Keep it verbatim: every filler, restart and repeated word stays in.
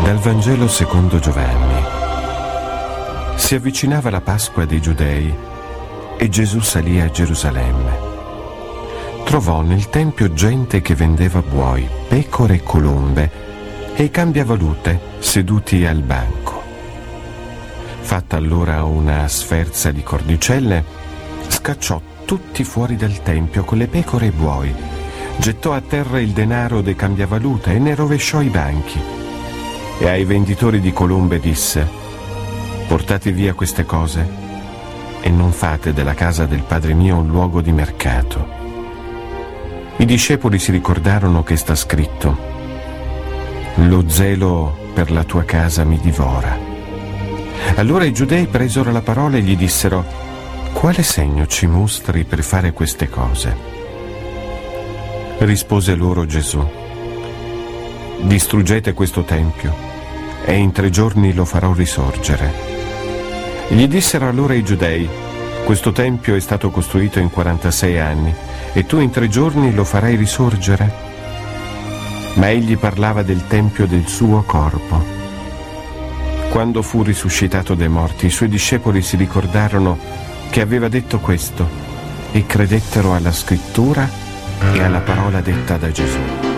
Dal Vangelo secondo Giovanni. Si avvicinava la Pasqua dei Giudei e Gesù salì a Gerusalemme. Trovò nel tempio gente che vendeva buoi, pecore e colombe e i cambiavalute seduti al banco. Fatta allora una sferza di cordicelle, scacciò tutti fuori dal tempio con le pecore e i buoi, gettò a terra il denaro dei cambiavalute e ne rovesciò i banchi. E ai venditori di colombe disse: portate via queste cose e non fate della casa del Padre mio un luogo di mercato. I discepoli si ricordarono che sta scritto: lo zelo per la tua casa mi divora. Allora i giudei presero la parola e gli dissero: quale segno ci mostri per fare queste cose? Rispose loro Gesù: distruggete questo tempio e in tre giorni lo farò risorgere. Gli dissero allora i giudei: questo tempio è stato costruito in quarantasei anni e tu in tre giorni lo farai risorgere? Ma egli parlava del tempio del suo corpo. Quando fu risuscitato dai morti, i suoi discepoli si ricordarono che aveva detto questo e credettero alla scrittura e alla parola detta da Gesù.